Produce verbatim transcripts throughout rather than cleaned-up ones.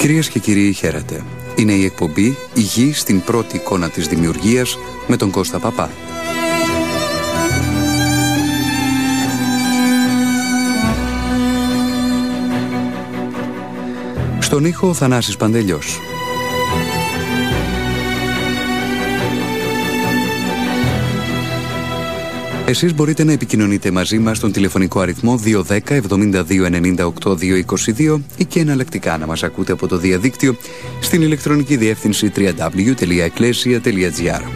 Κυρίες και κύριοι, χαίρετε. Είναι η εκπομπή «Η Γη στην πρώτη εικόνα της δημιουργίας» με τον Κώστα Παπά. Στον ήχο Θανάσης Παντελιός. Εσείς μπορείτε να επικοινωνείτε μαζί μας στον τηλεφωνικό αριθμό δύο ένα μηδέν εβδομήντα δύο ενενήντα οκτώ διακόσια είκοσι δύο ή και εναλλακτικά να μας ακούτε από το διαδίκτυο στην ηλεκτρονική διεύθυνση double-u double-u double-u τελεία εκκλέσια τελεία τζι άρ.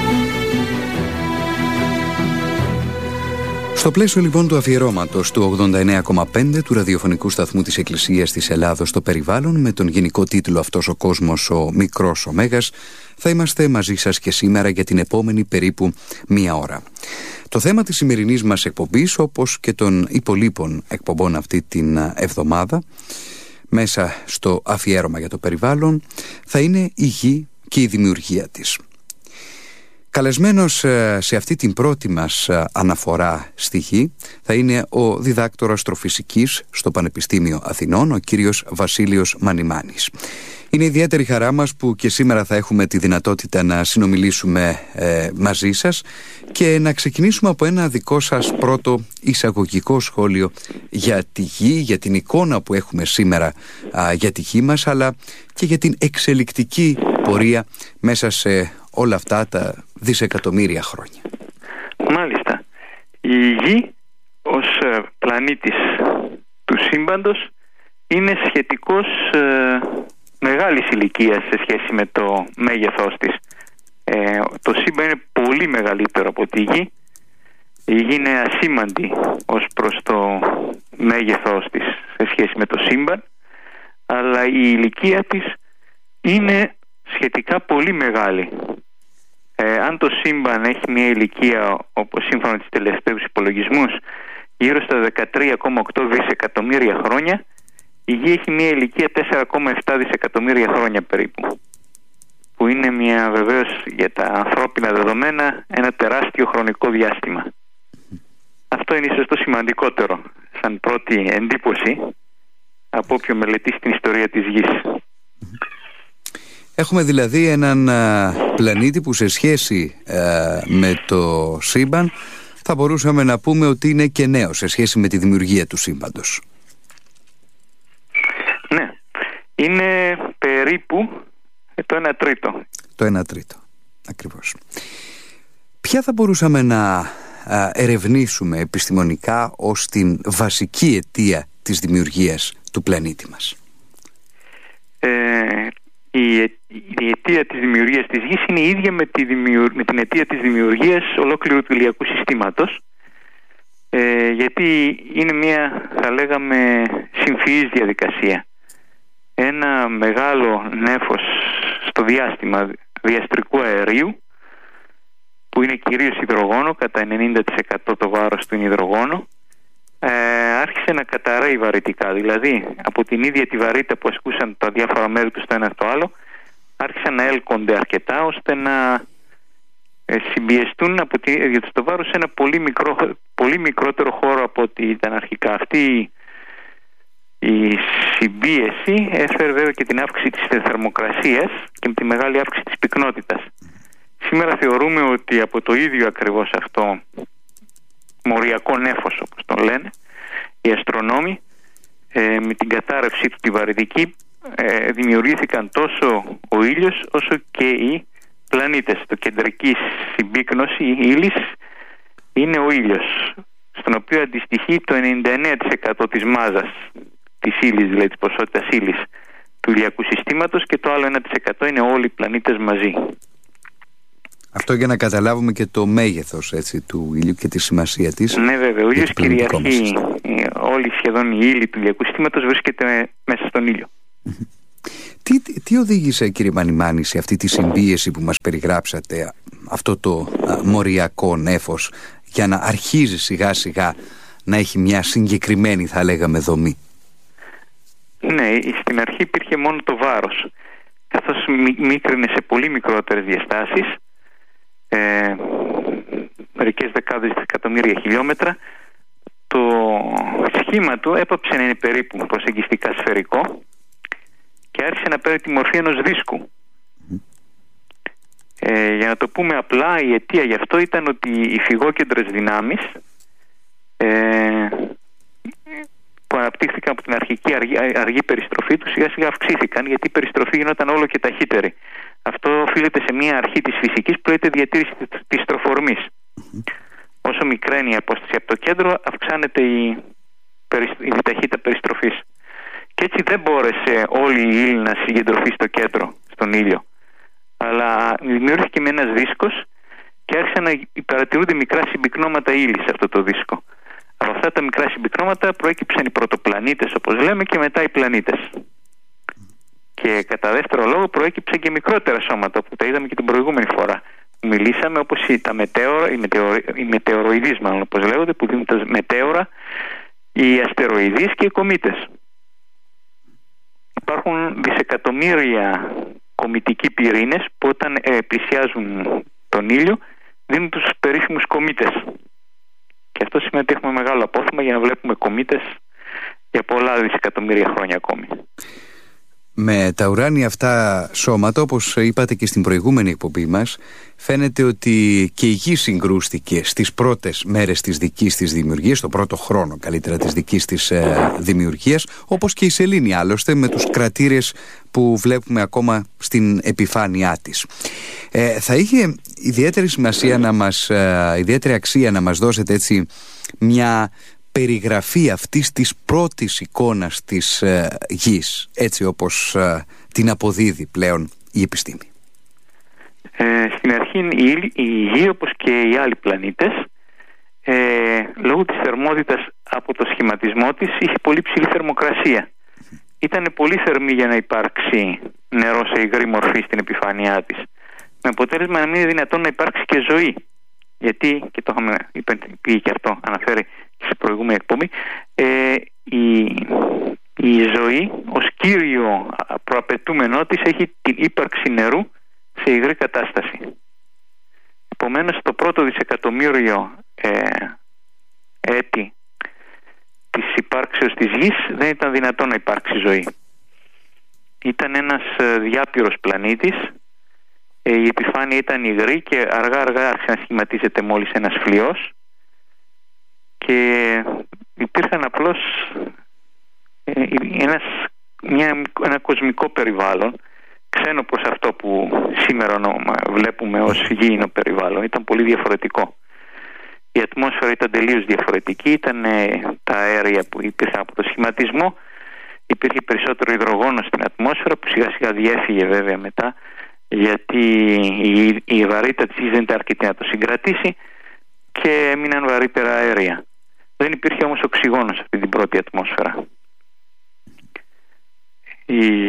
Στο πλαίσιο λοιπόν του αφιερώματος του ογδόντα εννέα κόμμα πέντε του ραδιοφωνικού σταθμού της Εκκλησίας της Ελλάδος στο περιβάλλον, με τον γενικό τίτλο «Αυτός ο κόσμος ο μικρός ο Μέγας», θα είμαστε μαζί σας και σήμερα για την επόμενη περίπου μία ώρα. Το θέμα της σημερινής μας εκπομπής, όπως και των υπολείπων εκπομπών αυτή την εβδομάδα, μέσα στο αφιέρωμα για το περιβάλλον, θα είναι η γη και η δημιουργία της. Καλεσμένος σε αυτή την πρώτη μας αναφορά στη γη θα είναι ο διδάκτορας αστροφυσικής στο Πανεπιστήμιο Αθηνών, ο κύριος Βασίλειος Μανιμάνης. Είναι ιδιαίτερη χαρά μας που και σήμερα θα έχουμε τη δυνατότητα να συνομιλήσουμε ε, μαζί σας και να ξεκινήσουμε από ένα δικό σας πρώτο εισαγωγικό σχόλιο για τη γη, για την εικόνα που έχουμε σήμερα α, για τη γη μας, αλλά και για την εξελικτική πορεία μέσα σε όλα αυτά τα δισεκατομμύρια χρόνια. Μάλιστα. Η γη ως πλανήτης του σύμπαντος είναι σχετικώς ε, μεγάλης ηλικίας σε σχέση με το μέγεθός της. Ε, το σύμπαν είναι πολύ μεγαλύτερο από τη γη. Η γη είναι ασήμαντη ως προς το μέγεθός της σε σχέση με το σύμπαν, αλλά η ηλικία της είναι σχετικά πολύ μεγάλη. Ε, αν το σύμπαν έχει μια ηλικία, όπως σύμφωνα με τους τελευταίους υπολογισμούς, γύρω στα δεκατρία κόμμα οκτώ δισεκατομμύρια χρόνια, η γη έχει μια ηλικία τέσσερα κόμμα επτά δισεκατομμύρια χρόνια περίπου, που είναι μια, βεβαίως για τα ανθρώπινα δεδομένα, ένα τεράστιο χρονικό διάστημα. Αυτό είναι ίσως το σημαντικότερο σαν πρώτη εντύπωση από όποιο μελετήσει την ιστορία της γης. Έχουμε δηλαδή έναν α, πλανήτη που σε σχέση α, με το σύμπαν θα μπορούσαμε να πούμε ότι είναι και νέο σε σχέση με τη δημιουργία του σύμπαντος. Ναι, είναι περίπου το ένα τρίτο. Το ένα τρίτο, ακριβώς. Ποια θα μπορούσαμε να α, ερευνήσουμε επιστημονικά ως την βασική αιτία της δημιουργίας του πλανήτη μας? Ε, η, η αιτία της δημιουργίας της γης είναι η ίδια με, τη δημιου, με την αιτία της δημιουργίας ολόκληρου του ηλιακού συστήματος, ε, γιατί είναι μια, θα λέγαμε, συμφυής διαδικασία. Ένα μεγάλο νέφος στο διάστημα διαστρικού αερίου, που είναι κυρίως υδρογόνο, κατά ενενήντα τοις εκατό το βάρος του είναι υδρογόνο, ε, άρχισε να καταραίει βαρυτικά. Δηλαδή από την ίδια τη βαρύτητα που ασκούσαν τα διάφορα μέρη του στο ένα στο άλλο, άρχισαν να έλκονται αρκετά ώστε να ε, συμπιεστούν από τη, το βάρος σε ένα πολύ, μικρό, πολύ μικρότερο χώρο από ό,τι ήταν αρχικά. Αυτή η συμπίεση έφερε βέβαια και την αύξηση της θερμοκρασίας και με τη μεγάλη αύξηση της πυκνότητας. Σήμερα θεωρούμε ότι από το ίδιο ακριβώς αυτό μοριακό νέφος, όπως τον λένε οι αστρονόμοι, ε, με την κατάρρευσή του τη βαρυτική, ε, δημιουργήθηκαν τόσο ο ήλιος όσο και οι πλανήτες. Το κεντρική συμπίκνωση ύλης είναι ο ήλιος, στον οποίο αντιστοιχεί το ενενήντα εννέα τοις εκατό της μάζας της ύλης, δηλαδή της ποσότητας ύλης του ηλιακού συστήματος, και το άλλο ένα τοις εκατό είναι όλοι οι πλανήτες μαζί. Αυτό για να καταλάβουμε και το μέγεθος, έτσι, του ήλιου και τη σημασία της. Ναι, βέβαια. Ο ήλιος κυριαρχεί. Όλη σχεδόν η ύλη του ηλιακού συστήματος βρίσκεται μέσα στον ήλιο. Τι, τι οδήγησε, κύριε Μανιμάνη, σε αυτή τη συμπίεση που μας περιγράψατε, αυτό το α, μοριακό νέφος, για να αρχίζει σιγά σιγά να έχει μια συγκεκριμένη, θα λέγαμε, δομή? Ναι, στην αρχή υπήρχε μόνο το βάρος, καθώς μίκρινε σε πολύ μικρότερες διαστάσεις, ε, μερικές δεκάδες εκατομμύρια χιλιόμετρα. Το σχήμα του έπαψε να είναι περίπου προσεγγιστικά σφαιρικό και άρχισε να παίρνει τη μορφή ενός δίσκου. Ε, για να το πούμε απλά, η αιτία γι' αυτό ήταν ότι οι φυγόκεντρες δυνάμεις ε, που αναπτύχθηκαν από την αρχική αργή, αργή περιστροφή τους σιγά σιγά αυξήθηκαν, γιατί η περιστροφή γινόταν όλο και ταχύτερη. Αυτό οφείλεται σε μια αρχή της φυσικής που λέγεται διατήρηση της στροφορμής. Mm-hmm. Όσο μικραίνει η απόσταση από το κέντρο, αυξάνεται η, η ταχύτητα περιστροφής. Και έτσι δεν μπόρεσε όλη η ύλη να συγκεντρωθεί στο κέντρο, στον ήλιο. Αλλά δημιούργηκε με ένας δίσκος και άρχισαν να παρατηρούνται μικρά συμπυκνώματα ύλη σε αυτό το δίσκο. Από αυτά τα μικρά συμπυκνώματα προέκυψαν οι πρωτοπλανήτες, όπως λέμε, και μετά οι πλανήτες. Και κατά δεύτερο λόγο προέκυψαν και μικρότερα σώματα, που τα είδαμε και την προηγούμενη φορά. Μιλήσαμε, όπως τα μετέωρα, οι, μετεωρο, οι μετεωροειδείς, μάλλον όπως λέγονται, που δίνουν τα μετέωρα, οι αστεροειδείς και οι κομήτες. Υπάρχουν δισεκατομμύρια κομητικοί πυρήνες που όταν ε, πλησιάζουν τον ήλιο δίνουν τους περίφημους κομήτες. Και αυτό σημαίνει ότι έχουμε μεγάλο απόθεμα για να βλέπουμε κομήτες για πολλά δισεκατομμύρια χρόνια ακόμη. Με τα ουράνια αυτά σώματα, όπως είπατε και στην προηγούμενη εκπομπή μας, φαίνεται ότι και η Γη συγκρούστηκε στις πρώτες μέρες της δικής της δημιουργίας, στον πρώτο χρόνο καλύτερα της δικής της ε, δημιουργίας, όπως και η Σελήνη άλλωστε, με τους κρατήρες που βλέπουμε ακόμα στην επιφάνειά της. Ε, θα είχε ιδιαίτερη σημασία να μας, ε, ιδιαίτερη αξία να μας δώσετε έτσι μια περιγραφή αυτής της πρώτης εικόνας της ε, Γης, έτσι όπως ε, την αποδίδει πλέον η επιστήμη. Ε, στην αρχή η, η Γη, όπως και οι άλλοι πλανήτες, ε, λόγω της θερμότητας από το σχηματισμό της είχε πολύ ψηλή θερμοκρασία. Mm-hmm. Ήταν πολύ θερμή για να υπάρξει νερό σε υγρή μορφή στην επιφάνειά της, με αποτέλεσμα να μην είναι δυνατόν να υπάρξει και ζωή. Γιατί, και το είχαμε πει και αυτό, αναφέρει στην προηγούμενη εκπομπή, ε, η, η ζωή ως κύριο προαπαιτούμενό της έχει την ύπαρξη νερού σε υγρή κατάσταση. Επομένως, το πρώτο δισεκατομμύριο ε, έτη της υπάρξεως της Γης δεν ήταν δυνατόν να υπάρξει ζωή. Ήταν ένας διάπειρος πλανήτης. Η επιφάνεια ήταν υγρή και αργά αργά άρχισε να σχηματίζεται μόλις ένας φλοιός και υπήρχαν απλώς ένας, μια, ένα κοσμικό περιβάλλον ξένο προς αυτό που σήμερα βλέπουμε ως γήινο περιβάλλον. Ήταν πολύ διαφορετικό. Η ατμόσφαιρα ήταν τελείως διαφορετική, ήταν τα αέρια που υπήρχαν από το σχηματισμό, υπήρχε περισσότερο υδρογόνο στην ατμόσφαιρα που σιγά σιγά διέφυγε βέβαια μετά, γιατί η, η βαρύτητα της Γης δεν ήταν αρκετή να το συγκρατήσει και έμειναν βαρύτερα αέρια. Δεν υπήρχε όμως οξυγόνο σε αυτή την πρώτη ατμόσφαιρα. Η...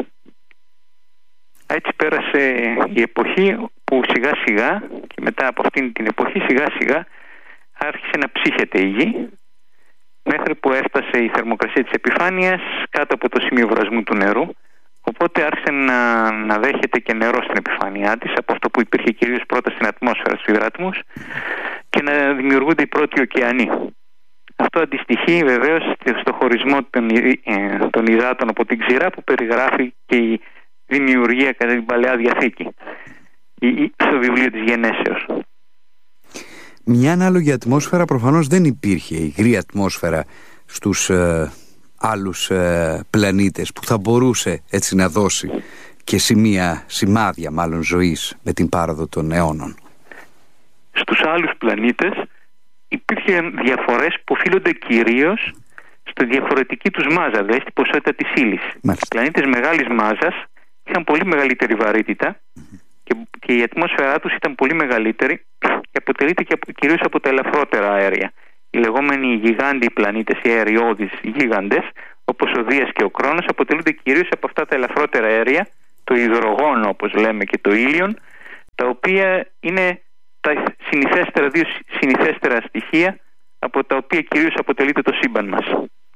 Έτσι πέρασε η εποχή που σιγά σιγά και μετά από αυτήν την εποχή σιγά σιγά άρχισε να ψύχεται η Γη, μέχρι που έφτασε η θερμοκρασία της επιφάνειας κάτω από το σημείο βρασμού του νερού. Οπότε άρχισε να, να δέχεται και νερό στην επιφάνειά της, από αυτό που υπήρχε κυρίως πρώτα στην ατμόσφαιρα, στους υδάτμους, και να δημιουργούνται οι πρώτοι ωκεανοί. Αυτό αντιστοιχεί βεβαίως στο χωρισμό των, ε, των υδάτων από την ξηρά που περιγράφει και η δημιουργία κατά την Παλαιά Διαθήκη, στο βιβλίο της Γενέσεως. Μια ανάλογη ατμόσφαιρα προφανώς δεν υπήρχε, η υγρή ατμόσφαιρα στους ε, άλλους ε, πλανήτες που θα μπορούσε έτσι να δώσει και σημεία, σημάδια μάλλον ζωής με την πάροδο των αιώνων. Στους άλλους πλανήτες υπήρχαν διαφορές που οφείλονται κυρίως στη διαφορετική τους μάζα, δηλαδή στην ποσότητα της ύλης. Οι πλανήτες μεγάλης μάζας είχαν πολύ μεγαλύτερη βαρύτητα mm-hmm. και, και η ατμόσφαιρά τους ήταν πολύ μεγαλύτερη και αποτελείται και κυρίως από τα ελαφρότερα αέρια. Οι λεγόμενοι γιγάντιοι πλανήτες, οι αεριώδεις γίγαντες, όπως ο Δίας και ο Κρόνος, αποτελούνται κυρίως από αυτά τα ελαφρότερα αέρια, το υδρογόνο όπως λέμε και το ήλιον, τα οποία είναι τα συνηθέστερα, δύο συνηθέστερα στοιχεία από τα οποία κυρίως αποτελείται το σύμπαν μας.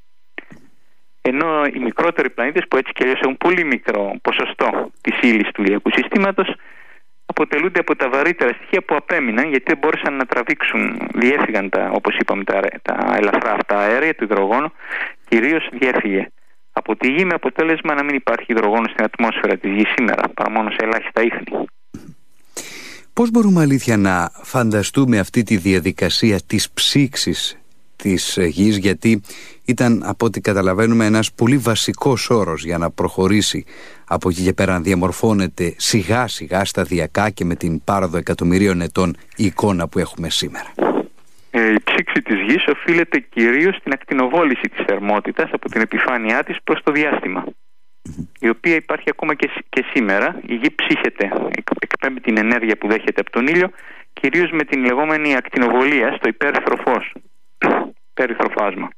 Ενώ οι μικρότεροι πλανήτες, που έτσι και αλλιώς έχουν πολύ μικρό ποσοστό της ύλης του ηλιακού συστήματος, αποτελούνται από τα βαρύτερα στοιχεία που απέμειναν, γιατί δεν μπόρεσαν να τραβήξουν, διέφυγαν τα, όπως είπαμε, τα, τα ελαφρά αυτά αέρια, το υδρογόνο, κυρίως διέφυγε από τη Γη, με αποτέλεσμα να μην υπάρχει υδρογόνο στην ατμόσφαιρα της Γης σήμερα, παρά μόνο σε ελάχιστα ίχνη. Πώς μπορούμε αλήθεια να φανταστούμε αυτή τη διαδικασία της ψήξης της Γης, γιατί ήταν, από ό,τι καταλαβαίνουμε, ένας πολύ βασικός όρος για να προχωρήσει από εκεί και πέρα, να διαμορφώνεται σιγά σιγά, σταδιακά και με την πάροδο εκατομμυρίων ετών η εικόνα που έχουμε σήμερα. Ε, η ψήξη της Γης οφείλεται κυρίως στην ακτινοβόληση της θερμότητας από την επιφάνειά της προς το διάστημα, mm-hmm. η οποία υπάρχει ακόμα και, και σήμερα. Η Γη ψύχεται, εκπέμπει την ενέργεια που δέχεται από τον ήλιο, κυρίως με την λεγόμενη ακτινοβολία στο υπέρυθρο φως, υπέρυθρο φάσμα.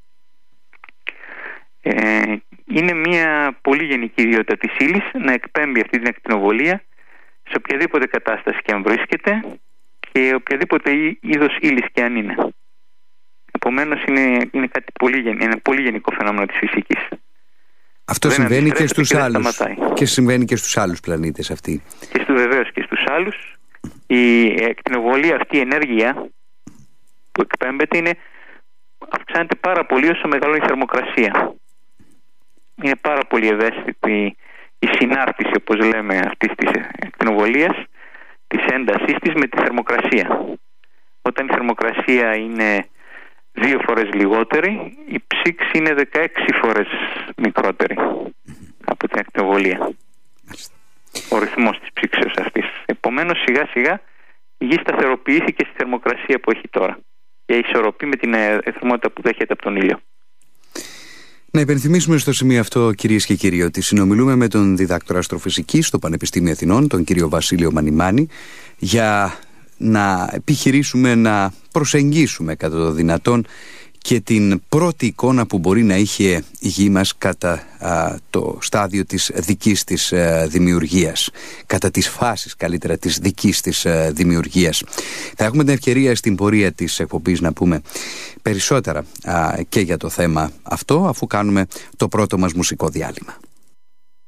Ε, είναι μια πολύ γενική ιδιότητα της ύλης να εκπέμπει αυτή την ακτινοβολία σε οποιαδήποτε κατάσταση και αν βρίσκεται και οποιαδήποτε είδος ύλης και αν είναι. Επομένως είναι, είναι κάτι πολύ, ένα πολύ γενικό φαινόμενο της φυσικής. Αυτό δεν συμβαίνει και στους και άλλους και συμβαίνει και στους άλλους πλανήτες αυτή. Και στο, βεβαίως και στους άλλους. Η ακτινοβολία, αυτή η ενέργεια που εκπέμπεται είναι, αυξάνεται πάρα πολύ όσο μεγαλώνει η θερμοκρασία. Είναι πάρα πολύ ευαίσθητη η συνάρτηση, όπως λέμε, αυτής της ακτινοβολίας, της έντασής της με τη θερμοκρασία. Όταν η θερμοκρασία είναι δύο φορές λιγότερη, η ψήξη είναι δεκαέξι φορές μικρότερη από την ακτινοβολία. Ο ρυθμός της ψήξεως αυτής. Επομένως, σιγά σιγά η Γη σταθεροποιήθηκε στη θερμοκρασία που έχει τώρα και ισορροπεί με την θερμότητα που δέχεται από τον ήλιο. Να υπενθυμίσουμε στο σημείο αυτό, κυρίες και κύριοι, ότι συνομιλούμε με τον διδάκτορα αστροφυσικής στο Πανεπιστήμιο Αθηνών, τον κύριο Βασίλειο Μανιμάνη, για να επιχειρήσουμε να προσεγγίσουμε κατά το δυνατόν και την πρώτη εικόνα που μπορεί να είχε η Γη μας κατά α, το στάδιο της δικής της α, δημιουργίας, κατά τις φάσεις καλύτερα της δικής της α, δημιουργίας. Θα έχουμε την ευκαιρία στην πορεία της εκπομπής να πούμε περισσότερα α, και για το θέμα αυτό, αφού κάνουμε το πρώτο μας μουσικό διάλειμμα.